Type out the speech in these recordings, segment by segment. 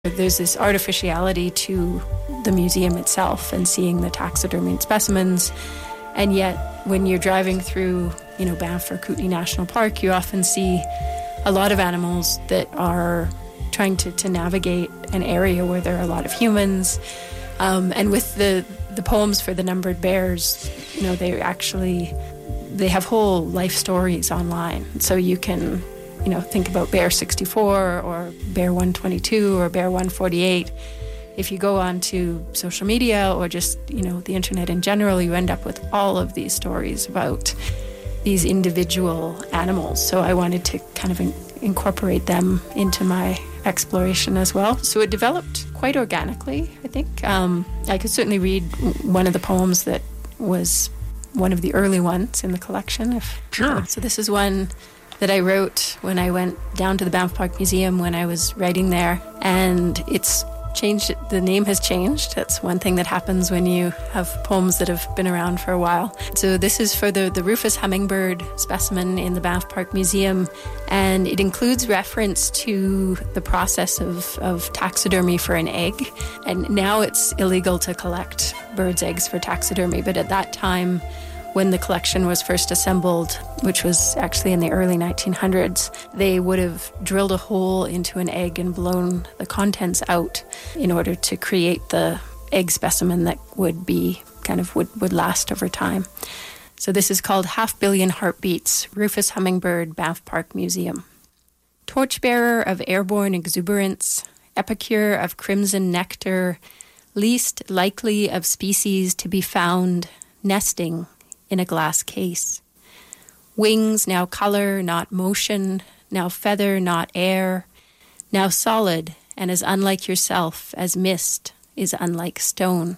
There's this artificiality to the museum itself and seeing the taxidermied specimens. And yet, when you're driving through, Banff or Kootenay National Park, you often see a lot of animals that are trying to navigate an area where there are a lot of humans. And with the poems for the numbered bears, they have whole life stories online. So you can think about Bear 64 or Bear 122 or Bear 148. If you go onto social media or just, the internet in general, you end up with all of these stories about these individual animals. So I wanted to kind of incorporate them into my exploration as well. So it developed quite organically, I think. I could certainly read one of the poems that was one of the early ones in the collection. Sure. So this is one that I wrote when I went down to the Banff Park Museum when I was writing there. And it's changed. The name has changed. That's one thing that happens when you have poems that have been around for a while. So this is for the Rufous hummingbird specimen in the Banff Park Museum. And it includes reference to the process of taxidermy for an egg. And now it's illegal to collect birds' eggs for taxidermy. But at that time, when the collection was first assembled, which was actually in the early 1900s, they would have drilled a hole into an egg and blown the contents out in order to create the egg specimen that would last over time. So this is called Half Billion Heartbeats, Rufous Hummingbird, Banff Park Museum. Torchbearer of airborne exuberance, epicure of crimson nectar, least likely of species to be found, nesting in a glass case. Wings now color, not motion, now feather, not air, now solid and as unlike yourself as mist is unlike stone.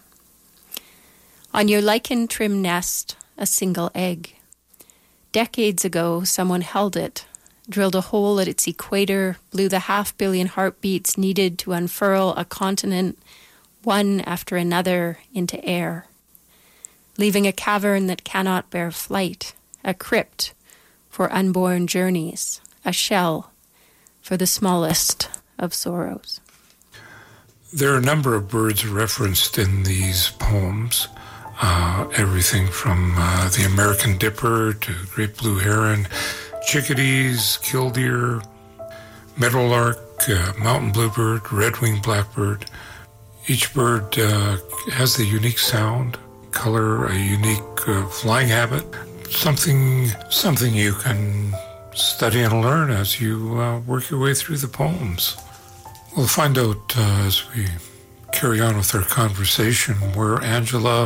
On your lichen-trimmed nest, a single egg. Decades ago, someone held it, drilled a hole at its equator, blew the 500 million heartbeats needed to unfurl a continent, one after another, into air, leaving a cavern that cannot bear flight, a crypt for unborn journeys, a shell for the smallest of sorrows. There are a number of birds referenced in these poems, everything from the American dipper to great blue heron, chickadees, killdeer, meadowlark, mountain bluebird, red-winged blackbird. Each bird has the unique sound, color, a unique flying habit, something you can study and learn as you work your way through the poems. We'll find out as we carry on with our conversation where Angela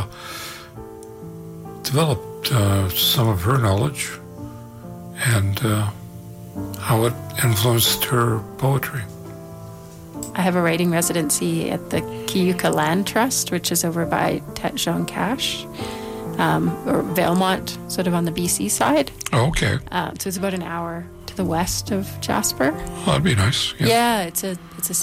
developed some of her knowledge and how it influenced her poetry. I have a writing residency at the Kiyuka Land Trust, which is over by Tete Jean Cache, or Valemont, sort of on the BC side. Oh, okay. So it's about an hour to the west of Jasper. Oh, that'd be nice. Yeah, it's a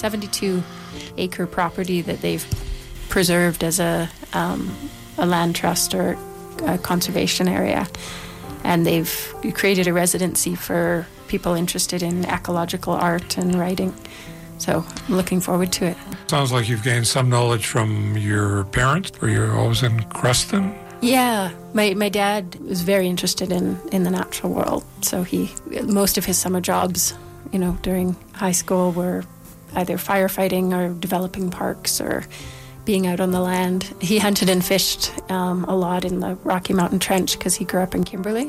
72-acre property that they've preserved as a land trust or a conservation area, and they've created a residency for people interested in ecological art and writing. So I'm looking forward to it. Sounds like you've gained some knowledge from your parents. Were you always in Creston? Yeah, my dad was very interested in the natural world. So most of his summer jobs, during high school were either firefighting or developing parks or being out on the land. He hunted and fished a lot in the Rocky Mountain Trench because he grew up in Kimberley.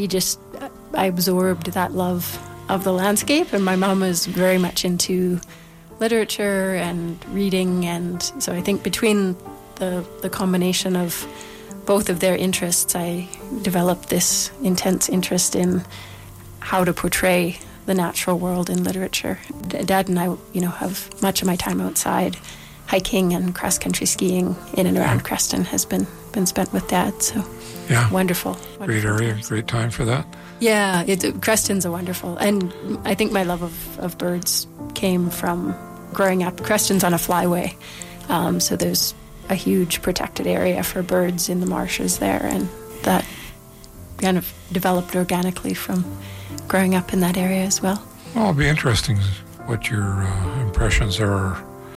I absorbed that love of the landscape, and my mom was very much into literature and reading, and so I think between the combination of both of their interests, I developed this intense interest in how to portray the natural world in literature. Dad and I, have much of my time outside. Hiking and cross-country skiing in and around Creston has been spent with Dad, so yeah. Wonderful Great area, times. Great time for that. Yeah, Creston's a wonderful, and I think my love of birds came from growing up. Creston's on a flyway, so there's a huge protected area for birds in the marshes there, and that kind of developed organically from growing up in that area as well. Well, it'll be interesting what your impressions are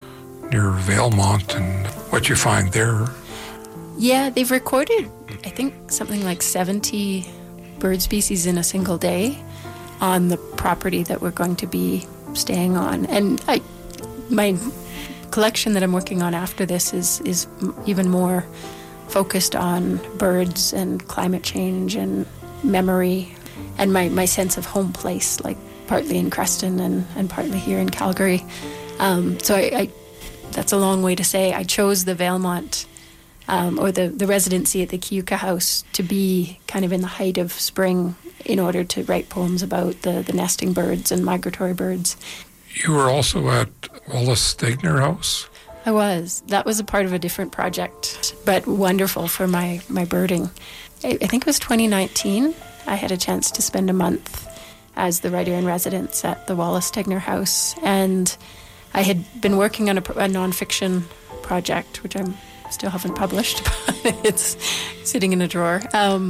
near Valemont and what you find there. Yeah, they've recorded, I think, something like 70 bird species in a single day on the property that we're going to be staying on. And my collection that I'm working on after this is even more focused on birds and climate change and memory and my sense of home place, like partly in Creston and partly here in Calgary. So I that's a long way to say I chose the Valemont or the residency at the Keuka House to be kind of in the height of spring in order to write poems about the nesting birds and migratory birds. You were also at Wallace Stegner House? I was. That was a part of a different project, but wonderful for my birding. I think it was 2019. I had a chance to spend a month as the writer-in-residence at the Wallace Stegner House, and I had been working on a nonfiction project, which I still haven't published, but it's sitting in a drawer,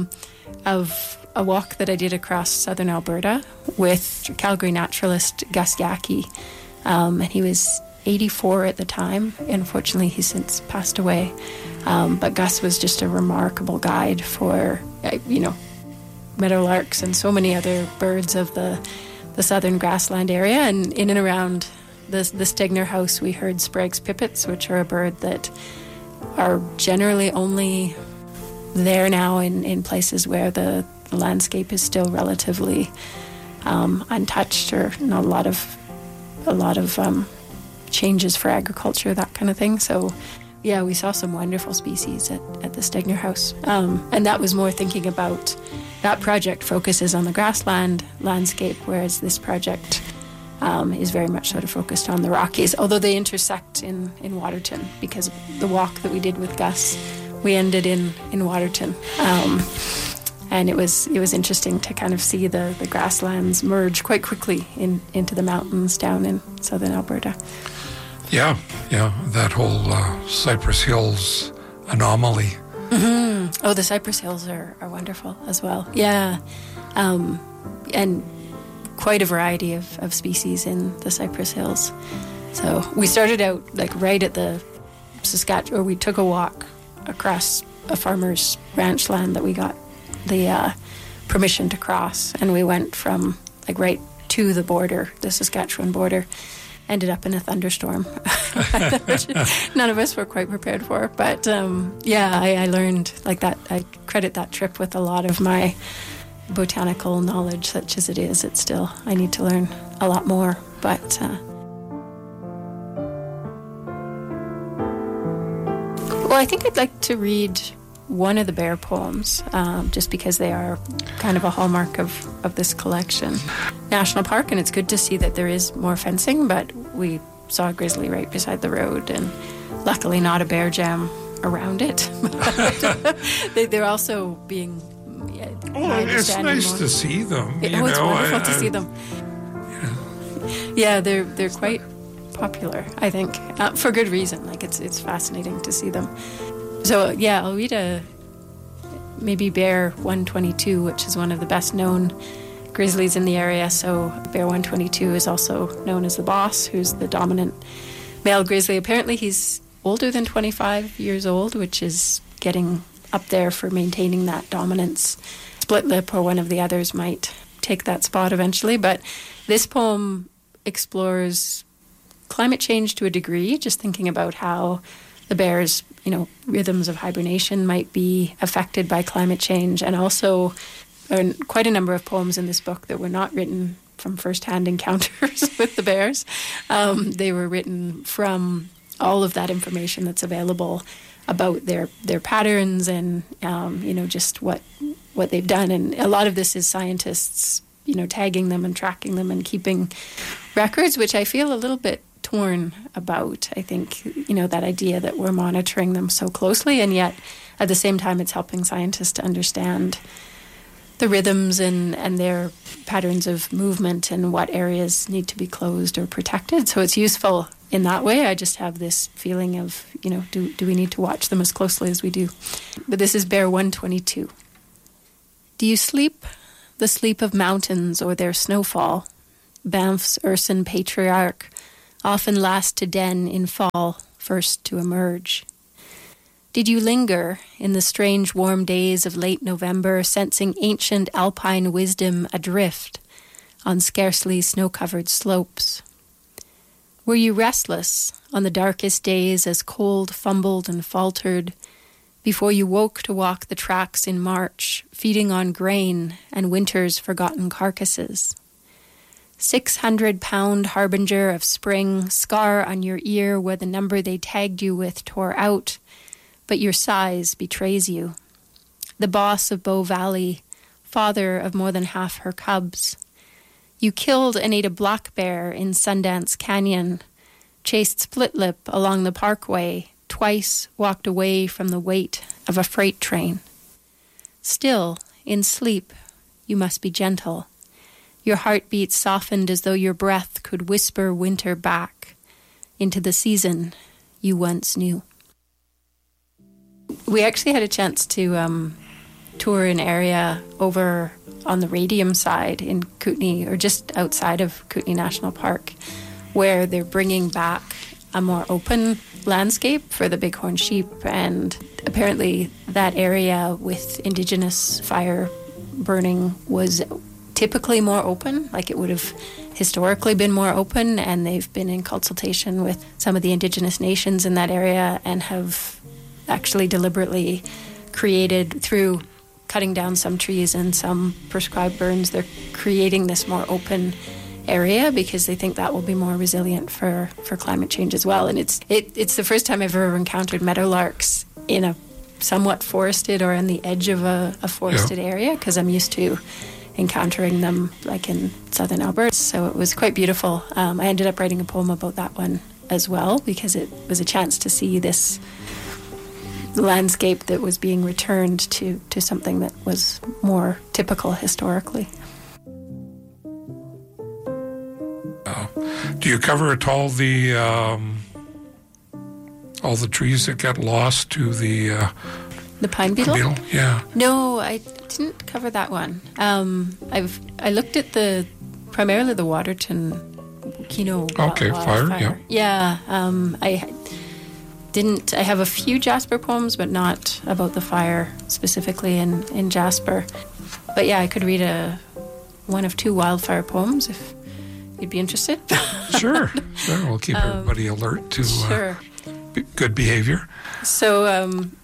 of a walk that I did across southern Alberta with Calgary naturalist Gus Yaki. And he was 84 at the time. Unfortunately, he's since passed away. But Gus was just a remarkable guide for, meadowlarks and so many other birds of the southern grassland area. And in and around the Stegner House, we heard Sprague's pipits, which are a bird that are generally only there now in places where the landscape is still relatively untouched, or not a lot of changes for agriculture, that kind of thing. So yeah, we saw some wonderful species at the Stegner House, and that was more thinking about that project focuses on the grassland landscape, whereas this project is very much sort of focused on the Rockies, although they intersect in Waterton, because the walk that we did with Gus, we ended in Waterton. And it was interesting to kind of see the grasslands merge quite quickly into the mountains down in southern Alberta. Yeah, that whole Cypress Hills anomaly. Mm-hmm. Oh, the Cypress Hills are wonderful as well. Yeah, and quite a variety of species in the Cypress Hills. So we started out like right at the Saskatchewan, or we took a walk across a farmer's ranch land that we got the permission to cross, and we went from like right to the border, the Saskatchewan border. Ended up in a thunderstorm, which none of us were quite prepared for. But I learned like that. I credit that trip with a lot of my botanical knowledge, such as it is. It's still, I need to learn a lot more. But I think I'd like to read one of the bear poems, just because they are kind of a hallmark of this collection. National Park, and it's good to see that there is more fencing, but we saw a grizzly right beside the road, and luckily not a bear jam around it. They're also being... it's nice to see them. It's wonderful to see them. Yeah, they're quite popular, I think, for good reason. Like it's fascinating to see them. So yeah, I'll read maybe Bear 122, which is one of the best known grizzlies in the area. So Bear 122 is also known as the boss, who's the dominant male grizzly. Apparently he's older than 25 years old, which is getting up there for maintaining that dominance. Split Lip or one of the others might take that spot eventually. But this poem explores climate change to a degree, just thinking about how the bear's, rhythms of hibernation might be affected by climate change, and also quite a number of poems in this book that were not written from first-hand encounters with the bears. They were written from all of that information that's available about their patterns and, just what they've done. And a lot of this is scientists, tagging them and tracking them and keeping records, which I feel a little bit torn about. I think, that idea that we're monitoring them so closely, and yet at the same time it's helping scientists to understand the rhythms and their patterns of movement and what areas need to be closed or protected. So it's useful in that way. I just have this feeling of, do we need to watch them as closely as we do? But this is Bear 122. Do you sleep the sleep of mountains or their snowfall? Banff's Urson patriarch often last to den in fall, first to emerge. Did you linger in the strange warm days of late November, sensing ancient alpine wisdom adrift on scarcely snow-covered slopes? Were you restless on the darkest days as cold fumbled and faltered before you woke to walk the tracks in March, feeding on grain and winter's forgotten carcasses? 600-pound harbinger of spring, scar on your ear where the number they tagged you with tore out, but your size betrays you. The boss of Bow Valley, father of more than half her cubs. You killed and ate a black bear in Sundance Canyon, chased split lip along the parkway, twice walked away from the weight of a freight train. Still, in sleep, you must be gentle. Your heartbeat softened as though your breath could whisper winter back into the season you once knew. We actually had a chance to tour an area over on the Radium side in Kootenay, or just outside of Kootenay National Park, where they're bringing back a more open landscape for the bighorn sheep. And apparently that area with Indigenous fire burning was typically more open, like it would have historically been more open, and they've been in consultation with some of the Indigenous nations in that area and have actually deliberately created, through cutting down some trees and some prescribed burns, they're creating this more open area because they think that will be more resilient for climate change as well. And it's the first time I've ever encountered meadowlarks in a somewhat forested or on the edge of a forested area, because I'm used to encountering them like in southern Alberta. So it was quite beautiful. I ended up writing a poem about that one as well, because it was a chance to see this landscape that was being returned to something that was more typical historically. Do you cover at all the trees that get lost to the pine beetle? Yeah. No, I didn't cover that one. I looked at primarily the Waterton Kino. Okay, fire. Yeah. I have a few Jasper poems, but not about the fire specifically in Jasper. But yeah, I could read one of two wildfire poems if you'd be interested. Sure. We'll keep everybody alert to good behavior. So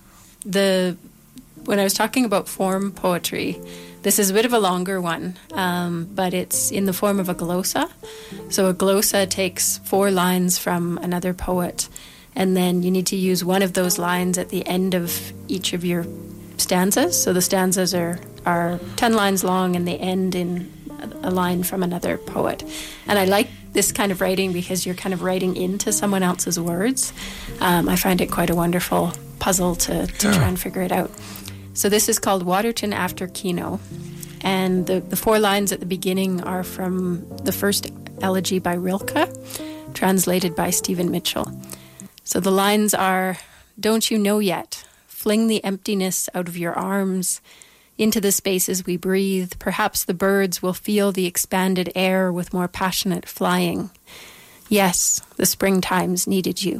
when I was talking about form poetry, this is a bit of a longer one, but it's in the form of a glossa. So a glossa takes 4 lines from another poet, and then you need to use one of those lines at the end of each of your stanzas. So the stanzas are 10 lines long, and they end in a line from another poet. And I like this kind of writing because you're kind of writing into someone else's words. I find it quite a wonderful puzzle to try and figure it out. So this is called Waterton After Kino. And the 4 lines at the beginning are from the first elegy by Rilke, translated by Stephen Mitchell. So the lines are, "Don't you know yet? Fling the emptiness out of your arms into the spaces we breathe. Perhaps the birds will feel the expanded air with more passionate flying. Yes, the springtimes needed you."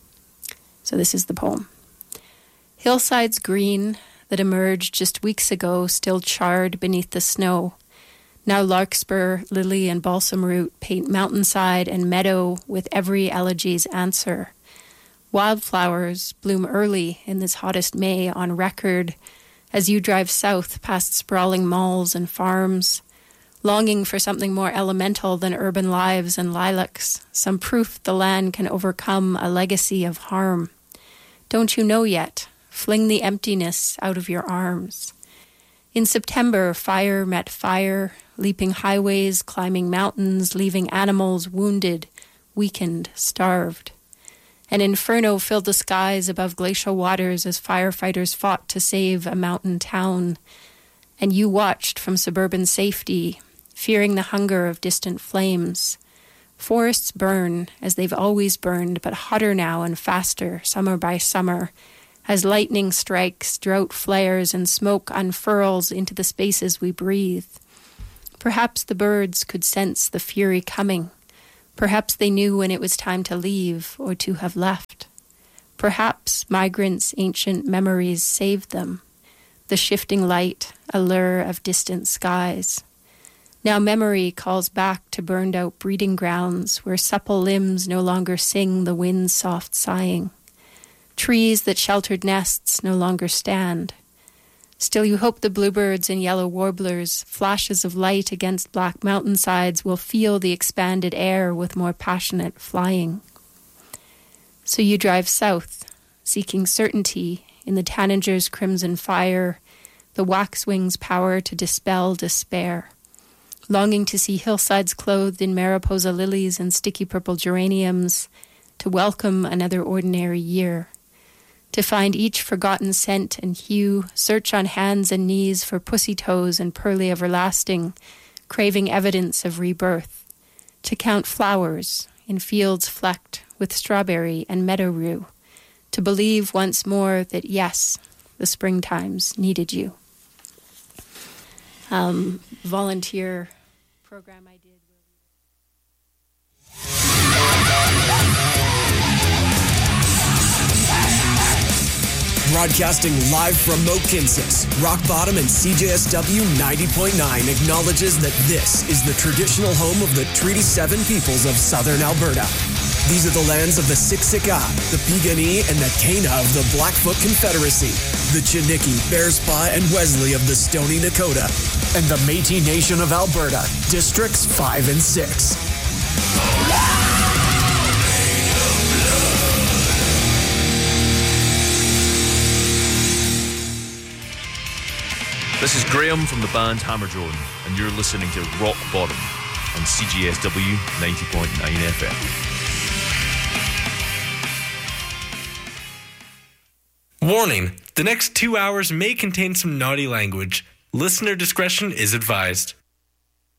So this is the poem. Hillsides green that emerged just weeks ago, still charred beneath the snow. Now larkspur, lily, and balsam root paint mountainside and meadow with every elegy's answer. Wildflowers bloom early in this hottest May on record as you drive south past sprawling malls and farms, longing for something more elemental than urban lives and lilacs, some proof the land can overcome a legacy of harm. Don't you know yet? Fling the emptiness out of your arms. In September, fire met fire, leaping highways, climbing mountains, leaving animals wounded, weakened, starved. An inferno filled the skies above glacial waters as firefighters fought to save a mountain town. And you watched from suburban safety, fearing the hunger of distant flames. Forests burn as they've always burned, but hotter now and faster, summer by summer. As lightning strikes, drought flares, and smoke unfurls into the spaces we breathe. Perhaps the birds could sense the fury coming. Perhaps they knew when it was time to leave or to have left. Perhaps migrants' ancient memories saved them, the shifting light, a lure of distant skies. Now memory calls back to burned-out breeding grounds where supple limbs no longer sing the wind's soft sighing. Trees that sheltered nests no longer stand. Still you hope the bluebirds and yellow warblers, flashes of light against black mountainsides, will feel the expanded air with more passionate flying. So you drive south, seeking certainty in the tanager's crimson fire, the waxwing's power to dispel despair, longing to see hillsides clothed in mariposa lilies and sticky purple geraniums, to welcome another ordinary year, to find each forgotten scent and hue, search on hands and knees for pussy toes and pearly everlasting, craving evidence of rebirth, to count flowers in fields flecked with strawberry and meadow rue, to believe once more that yes, the springtimes needed you. Volunteer program I did. Broadcasting live from Mohkinstsis, Rock Bottom and CJSW 90.9 acknowledges that this is the traditional home of the Treaty 7 peoples of southern Alberta. These are the lands of the Siksika, the Piikani, and the Kaina of the Blackfoot Confederacy, the Chiniki, Bearspaw, and Wesley of the Stoney Nakoda, and the Métis Nation of Alberta, Districts 5 and 6. This is Graham from the band Hammerdrawn, and you're listening to Rock Bottom on CJSW 90.9 FM. Warning, the next 2 hours may contain some naughty language. Listener discretion is advised.